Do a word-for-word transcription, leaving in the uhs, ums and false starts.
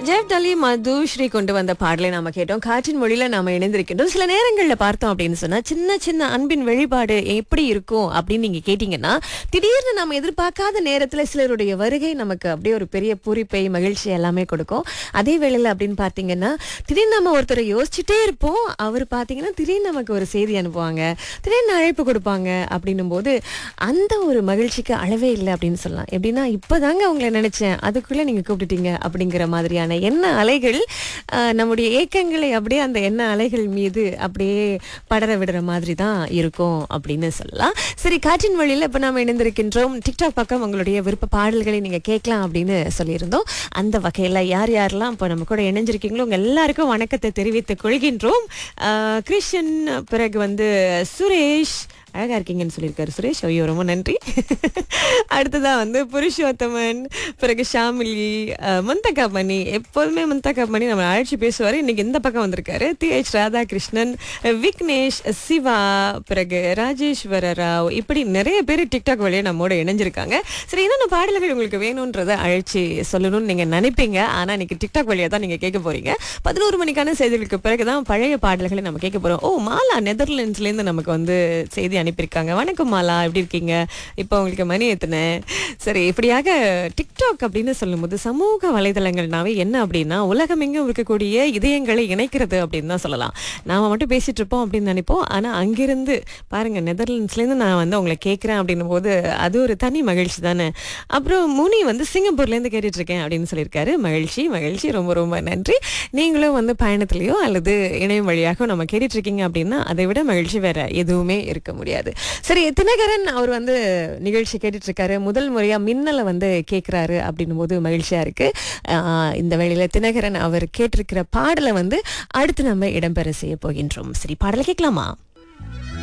Jeff டலி Madhushree கொண்டு வந்த பாடலை நாம கேட்டோம். காற்றின் மொழியில நாம இணைந்திருக்கின்றோம். சில நேரங்கள்ல பார்த்தோம் அப்படின்னு சொன்னா சின்ன சின்ன அன்பின் வெளிப்பாடு எப்படி இருக்கும் அப்படின்னு நீங்க கேட்டீங்கன்னா, திடீர்னு நம்ம எதிர்பார்க்காத நேரத்துல சிலருடைய வருகை நமக்கு அப்படியே ஒரு பெரிய பூரிப்பை, மகிழ்ச்சி எல்லாமே கொடுக்கும். அதே வேளையில அப்படின்னு பாத்தீங்கன்னா, திடீர்னு நம்ம ஒருத்தரை யோசிச்சுட்டே இருப்போம். அவர் பாத்தீங்கன்னா திடீர்னு நமக்கு ஒரு செய்தி அனுப்புவாங்க, திடீர்னு அழைப்பு கொடுப்பாங்க. அப்படின்னும் போது அந்த ஒரு மகிழ்ச்சிக்கு அளவே இல்லை அப்படின்னு சொல்லலாம். எப்படின்னா, இப்பதாங்க உங்களை நினைச்சேன், அதுக்குள்ள நீங்க கூப்பிட்டுட்டீங்க அப்படிங்கிற மாதிரியான எண்ண அலைகள் அஹ், நம்முடைய ஏக்கங்களை அப்படியே அந்த எண்ண அலைகள் மீது அப்படியே படர விடுற மாதிரி தான் இருக்கும் அப்படின்னு சொல்லலாம். சரி, காற்றின் வழியில் இப்போ நாம இணைந்திருக்கின்றோம். டிக்டாக் பக்கம் உங்களுடைய விருப்ப பாடல்களை நீங்க கேட்கலாம் அப்படின்னு சொல்லியிருந்தோம். அந்த வகையில் யார் யாரெல்லாம் இப்போ நம்ம கூட இணைஞ்சிருக்கீங்களோ உங்க எல்லாருக்கும் வணக்கத்தை தெரிவித்துக் கொள்கின்றோம். அஹ், கிருஷ்ணன், பிறகு வந்து சுரேஷ், அழகா இருக்கீங்கன்னு சொல்லியிருக்காரு சுரேஷ். ஐயோ, ரொம்ப நன்றி. அடுத்ததா வந்து புருஷோத்தமன், பிறகு ஷாமிலி, அஹ், முந்தகா மணி. எப்போதுமே முந்தகா மணி நம்ம அழைச்சி பேசுவாரு. இன்னைக்கு இந்த பக்கம் வந்திருக்காரு. டி எச் ராதாகிருஷ்ணன், விக்னேஷ், சிவா, பிறகு ராஜேஸ்வர ராவ், இப்படி நிறைய பேர் டிக்டாக் வழியா நம்மோட இணைஞ்சிருக்காங்க. சரி, என்னென்ன பாடல்கள் உங்களுக்கு வேணும்ன்றதை அழைச்சி சொல்லணும்னு நீங்க நினைப்பீங்க. ஆனா இன்னைக்கு டிக்டாக் வழியா தான் நீங்க கேட்க போறீங்க. பதினோரு மணிக்கான செய்திகளுக்கு பிறகுதான் பழைய பாடல்களை நம்ம கேட்க போறோம். ஓ, மாலா நெதர்லாண்ட்ஸ்ல இருந்து நமக்கு வந்து செய்தி அனுப்பியிருக்காங்க. வணக்கம் மாலா, எப்படி இருக்கீங்க? இப்போ உங்களுக்கு மணி எத்தனை? சரி, இப்படியாக டிக்டாக் அப்படின்னு சொல்லும்போது சமூக வலைதளங்கள்னாவே என்ன அப்படின்னா, உலகமெங்கும் இருக்கக்கூடிய இதயங்களை இணைக்கிறது அப்படின்னு தான் சொல்லலாம். நாம மட்டும் பேசிட்டு இருப்போம் அப்படின்னு நினைப்போம். ஆனா அங்கிருந்து பாருங்க, நெதர்லாண்ட்ஸ்ல இருந்து நான் வந்து உங்களை கேட்கிறேன் அப்படின்னும் போது அது ஒரு தனி மகிழ்ச்சி தானே. அப்புறம் முனி வந்து சிங்கப்பூர்ல இருந்து கேட்டுட்டு இருக்கேன் அப்படின்னு சொல்லியிருக்காரு. மகிழ்ச்சி மகிழ்ச்சி, ரொம்ப ரொம்ப நன்றி. நீங்களும் வந்து பயணத்திலேயோ அல்லது இணையம் வழியாக நம்ம கேட்டுட்டு இருக்கீங்க அப்படின்னா அதை விட மகிழ்ச்சி வேற எதுவுமே இருக்க முடியாது. சரி, தினகரன் அவர் வந்து நிகழ்ச்சி கேட்டுட்டு இருக்காரு. முதல் முறையா மின்னலை வந்து கேட்கிறாரு அப்படின்னும் போது மகிழ்ச்சியா இருக்கு. ஆஹ் இந்த வேளையில தினகரன் அவர் கேட்டிருக்கிற பாடலை வந்து அடுத்து நம்ம இடம்பெற செய்ய போகின்றோம். சரி, பாடலை கேட்கலாமா?